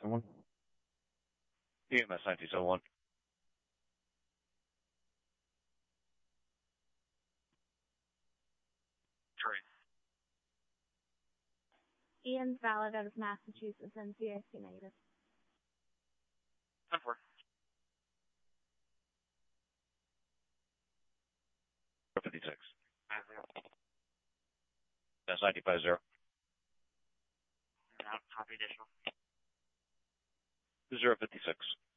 someone. EMS 9271. Trace. Ian's valid out of Massachusetts, NCIC negative. 10-4. 56. 5-0. That's 95-0. Out. Copy additional. 056.